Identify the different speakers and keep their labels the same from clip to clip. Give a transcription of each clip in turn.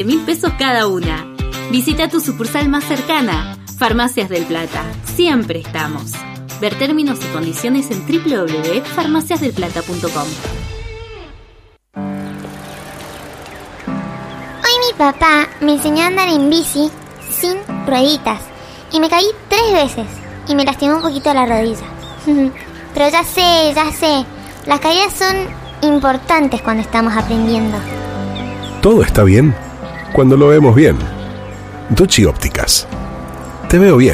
Speaker 1: 1.000 pesos cada una. Visita tu sucursal más cercana. Farmacias del Plata. Siempre estamos. Ver términos y condiciones en www.farmaciasdelplata.com.
Speaker 2: Hoy mi papá me enseñó a andar en bici sin rueditas y me caí 3 veces y me lastimó un poquito la rodilla. Pero ya sé, las caídas son importantes cuando estamos aprendiendo.
Speaker 3: Todo está bien cuando lo vemos bien. Duchi Ópticas. Te veo bien.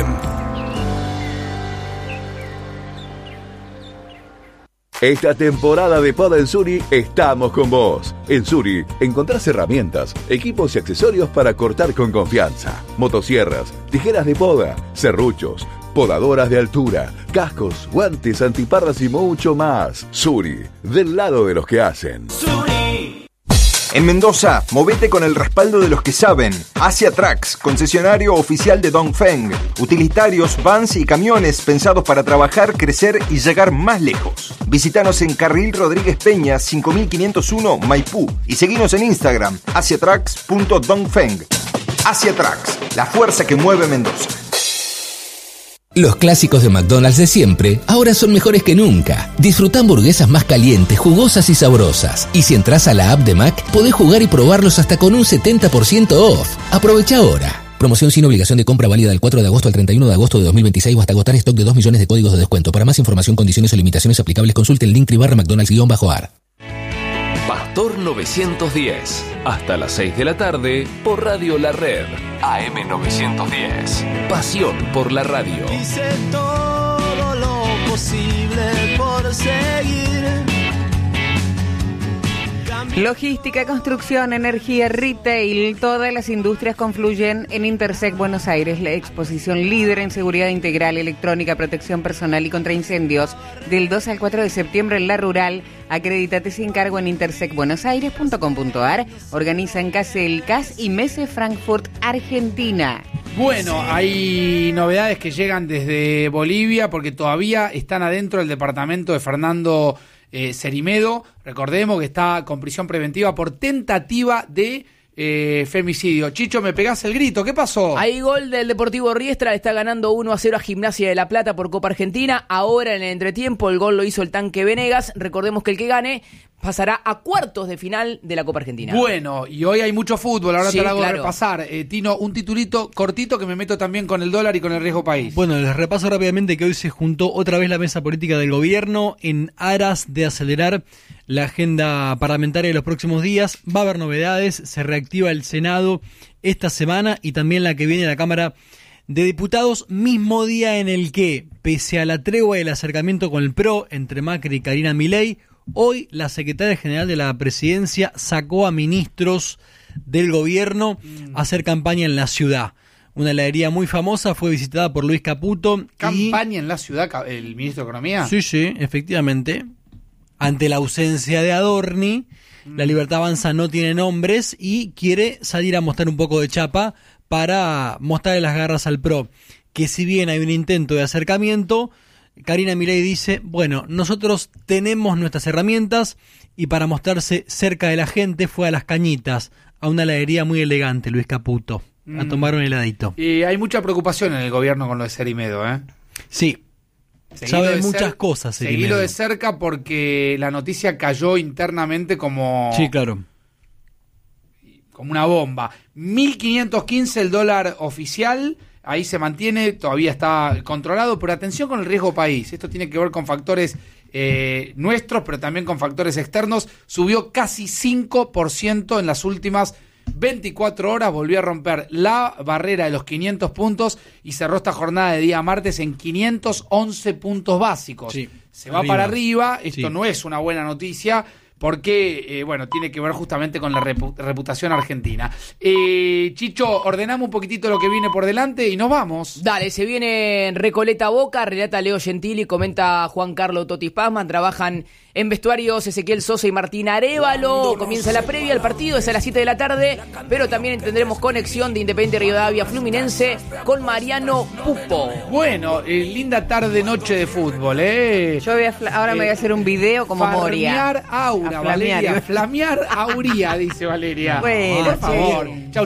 Speaker 4: Esta temporada de poda en Suri estamos con vos. En Suri encontrás herramientas, equipos y accesorios para cortar con confianza. Motosierras, tijeras de poda, serruchos, podadoras de altura, cascos, guantes, antiparras y mucho más. Suri, del lado de los que hacen.
Speaker 5: En Mendoza, movete con el respaldo de los que saben. Asia Trucks, concesionario oficial de Dongfeng. Utilitarios, vans y camiones pensados para trabajar, crecer y llegar más lejos. Visítanos en Carril Rodríguez Peña, 5501, Maipú. Y seguinos en Instagram, asiatrucks.dongfeng. Asia Trucks, la fuerza que mueve Mendoza.
Speaker 6: Los clásicos de McDonald's de siempre ahora son mejores que nunca. Disfruta hamburguesas más calientes, jugosas y sabrosas. Y si entras a la app de Mac, podés jugar y probarlos hasta con un 70% off. Aprovecha ahora. Promoción sin obligación de compra válida del 4 de agosto al 31 de agosto de 2026 o hasta agotar stock de 2 millones de códigos de descuento. Para más información, condiciones o limitaciones aplicables, consulte el link /McDonald's-AR.
Speaker 7: Pastor 910. Hasta las 6 de la tarde por Radio La Red. AM 910. Pasión por la radio.
Speaker 8: Hice todo lo posible por seguir.
Speaker 9: Logística, construcción, energía, retail, todas las industrias confluyen en Intersec Buenos Aires, la exposición líder en seguridad integral, electrónica, protección personal y contra incendios. Del 2 al 4 de septiembre en La Rural. Acredítate sin cargo en intersecbuenosaires.com.ar. Organizan CASEL, CAS y Messe Frankfurt, Argentina.
Speaker 10: Bueno, hay novedades que llegan desde Bolivia porque todavía están adentro del departamento de Fernando Cerimedo. Recordemos que está con prisión preventiva por tentativa de femicidio. Chicho, me pegás el grito, ¿qué pasó?
Speaker 11: Hay gol del Deportivo Riestra, está ganando 1-0 a Gimnasia de La Plata por Copa Argentina. Ahora en el entretiempo el gol lo hizo el Tanque Venegas. Recordemos que el que gane pasará a cuartos de final de la Copa Argentina.
Speaker 10: Bueno, y hoy hay mucho fútbol, ahora
Speaker 11: sí,
Speaker 10: te lo hago
Speaker 11: claro.
Speaker 10: repasar. Tino, un titulito cortito que me meto también con el dólar y con el riesgo país.
Speaker 12: Bueno, les repaso rápidamente que hoy se juntó otra vez la mesa política del gobierno en aras de acelerar la agenda parlamentaria de los próximos días. Va a haber novedades, se reactiva el Senado esta semana y también la que viene a la Cámara de Diputados, mismo día en el que, pese a la tregua y el acercamiento con el PRO entre Macri y Karina Milei, hoy la secretaria general de la presidencia sacó a ministros del gobierno a hacer campaña en la ciudad. Una heladería muy famosa fue visitada por Luis Caputo.
Speaker 10: ¿Campaña en la ciudad, el ministro de Economía?
Speaker 12: Sí, efectivamente. Ante la ausencia de Adorni, La Libertad Avanza no tiene nombres y quiere salir a mostrar un poco de chapa para mostrarle las garras al PRO. Que si bien hay un intento de acercamiento, Karina Milei dice, bueno, nosotros tenemos nuestras herramientas y para mostrarse cerca de la gente fue a Las Cañitas, a una heladería muy elegante, Luis Caputo, a tomar un heladito.
Speaker 10: Y hay mucha preocupación en el gobierno con lo de Cerimedo, ¿eh?
Speaker 12: Sí. Sabe muchas cosas.
Speaker 10: Seguilo de cerca porque la noticia cayó internamente como...
Speaker 12: Sí, claro.
Speaker 10: Como una bomba. 1.515 el dólar oficial, ahí se mantiene, todavía está controlado, pero atención con el riesgo país. Esto tiene que ver con factores nuestros, pero también con factores externos. Subió casi 5% en las últimas 24 horas, volvió a romper la barrera de los 500 puntos y cerró esta jornada de día martes en 511 puntos básicos. Sí, se va para arriba, esto no es una buena noticia porque, tiene que ver justamente con la reputación argentina. Chicho, ordenamos un poquitito lo que viene por delante y nos vamos.
Speaker 11: Dale, se viene Recoleta Boca, relata Leo Gentili, comenta Juan Carlos Totis Pazman, trabajan En vestuarios, Ezequiel Sosa y Martín Arévalo. Comienza la previa, el partido es a las 7 de la tarde, pero también tendremos conexión de Independiente Rivadavia Fluminense con Mariano Pupo.
Speaker 10: Bueno, linda tarde, noche de fútbol,
Speaker 9: Yo ahora me voy a hacer un video como Moria.
Speaker 10: Flamear aura, Valeria. Flamear auría, dice Valeria.
Speaker 9: Bueno,
Speaker 10: por favor.
Speaker 9: Sí.
Speaker 10: Chau.